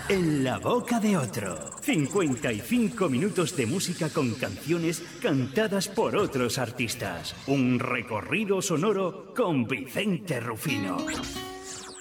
En la boca de otro. 55 minutos de música con canciones cantadas por otros artistas. Un recorrido sonoro con Vicente Rufino.